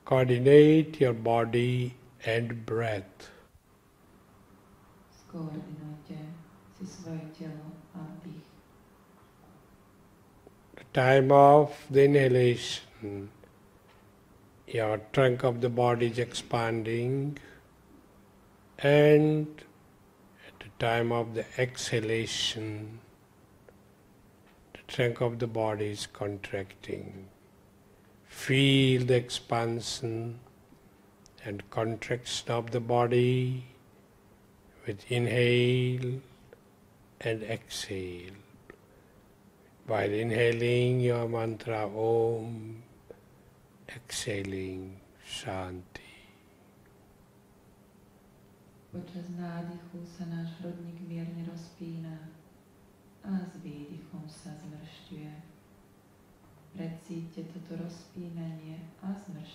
Coordinate your body and breath. Skoordinujte si svoje telo a dých. The time of the inhalation, your trunk of the body is expanding, and at the time of the exhalation, the trunk of the body is contracting. Feel the expansion and contraction of the body with inhale and exhale. While inhaling your mantra Om, exhaling Shanti. Počas nádychu sa náš hrudník mierne rozpína a s výdychom sa zmršťuje. Precíťte toto rozpínanie a zmršťovanie.